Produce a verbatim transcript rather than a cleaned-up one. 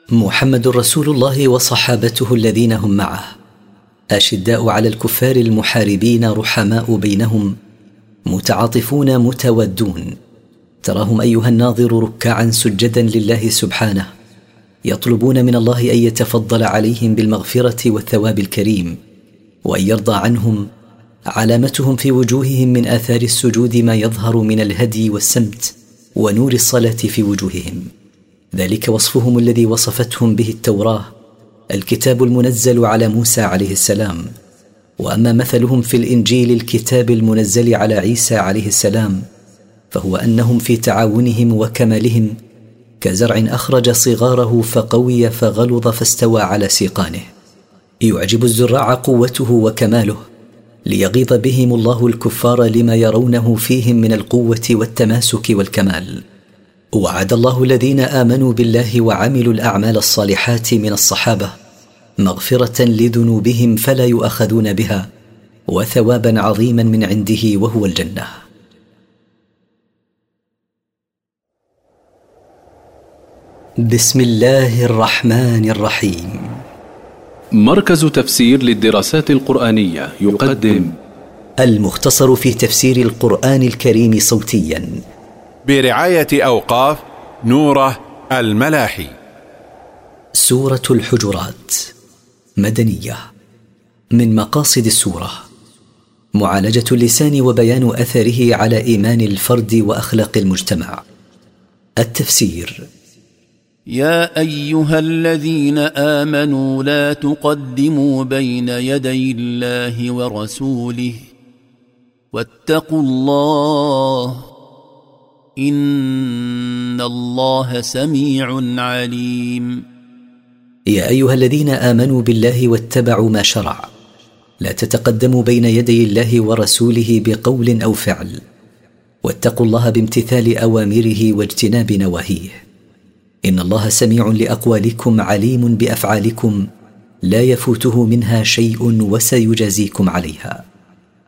محمد رسول الله وصحابته الذين هم معه أشداء على الكفار المحاربين رحماء بينهم متعاطفون متودون، تراهم أيها الناظر ركعا سجدا لله سبحانه، يطلبون من الله أن يتفضل عليهم بالمغفرة والثواب الكريم وأن يرضى عنهم. علامتهم في وجوههم من آثار السجود ما يظهر من الهدي والسمت ونور الصلاة في وجوههم، ذلك وصفهم الذي وصفتهم به التوراة، الكتاب المنزل على موسى عليه السلام. وأما مثلهم في الإنجيل الكتاب المنزل على عيسى عليه السلام، فهو أنهم في تعاونهم وكمالهم كزرع أخرج صغاره فقوي فغلظ فاستوى على سيقانه، يعجب الزراع قوته وكماله ليغيظ بهم الله الكفار لما يرونه فيهم من القوة والتماسك والكمال. وعد الله الذين آمنوا بالله وعملوا الأعمال الصالحات من الصحابة مغفرة لذنوبهم فلا يؤاخذون بها وثوابا عظيما من عنده وهو الجنة. بسم الله الرحمن الرحيم. مركز تفسير للدراسات القرآنية يقدم المختصر في تفسير القرآن الكريم صوتيا برعاية أوقاف نوره الملاحي. سورة الحجرات مدنية. من مقاصد السورة معالجة اللسان وبيان أثره على إيمان الفرد وأخلاق المجتمع. التفسير: يا أيها الذين آمنوا لا تقدموا بين يدي الله ورسوله واتقوا الله إن الله سميع عليم. يا أيها الذين آمنوا بالله واتبعوا ما شرع، لا تتقدموا بين يدي الله ورسوله بقول أو فعل، واتقوا الله بامتثال أوامره واجتناب نواهيه، إن الله سميع لأقوالكم عليم بأفعالكم لا يفوته منها شيء وسيجازيكم عليها.